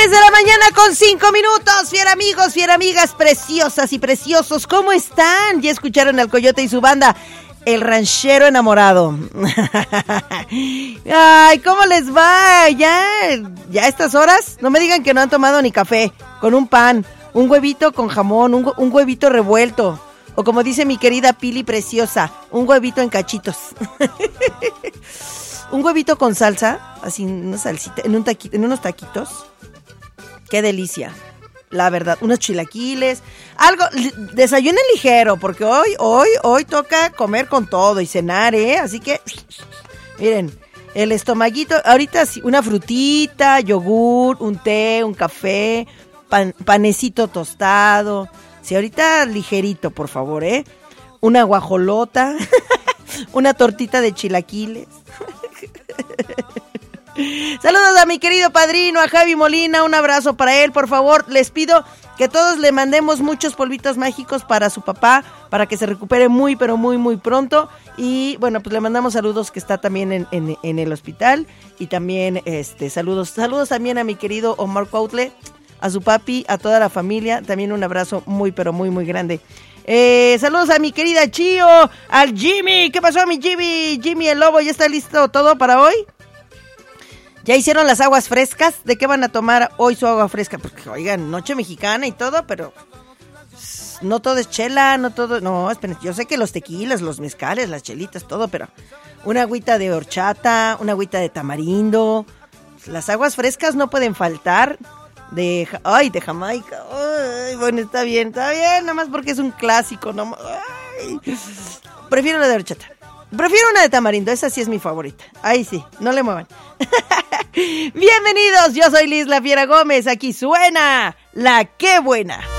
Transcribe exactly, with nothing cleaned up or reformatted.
diez de la mañana con cinco minutos. Fiera amigos, fiera amigas, preciosas y preciosos, ¿cómo están? Ya escucharon al Coyote y su banda, El Ranchero Enamorado. Ay, ¿cómo les va? Ya, ya a estas horas, no me digan que no han tomado ni café, con un pan, un huevito con jamón, un, un huevito revuelto, o como dice mi querida Pili preciosa, un huevito en cachitos. Un huevito con salsa, así una salsita, en un taquito, en unos taquitos. Qué delicia, la verdad. Unos chilaquiles, algo, desayunen ligero, porque hoy, hoy, hoy toca comer con todo y cenar, ¿eh? Así que, miren, el estomaguito, ahorita sí, una frutita, yogur, un té, un café, pan, panecito tostado. Sí, ahorita ligerito, por favor, ¿eh? Una guajolota, una tortita de chilaquiles. Saludos a mi querido padrino, a Javi Molina, un abrazo para él, por favor, les pido que todos le mandemos muchos polvitos mágicos para su papá, para que se recupere muy, pero muy, muy pronto, y bueno, pues le mandamos saludos que está también en, en, en el hospital, y también, este, saludos, saludos también a mi querido Omar Cuautle, a su papi, a toda la familia, también un abrazo muy, pero muy, muy grande. Eh, saludos a mi querida Chío, al Jimmy. ¿Qué pasó, mi Jimmy? Jimmy el Lobo, ¿ya está listo todo para hoy? ¿Ya hicieron las aguas frescas? ¿De qué van a tomar hoy su agua fresca? Porque, oigan, noche mexicana y todo, pero no todo es chela, no todo... No, esperen, yo sé que los tequilas, los mezcales, las chelitas, todo, pero una agüita de horchata, una agüita de tamarindo. Las aguas frescas no pueden faltar. De, ay, de Jamaica. Ay, bueno, está bien, está bien, nada más porque es un clásico. No, ay. Prefiero la de horchata. Prefiero una de tamarindo, esa sí es mi favorita. Ahí sí, no le muevan. Bienvenidos, yo soy Liz La Fiera Gómez. Aquí suena La Qué Buena.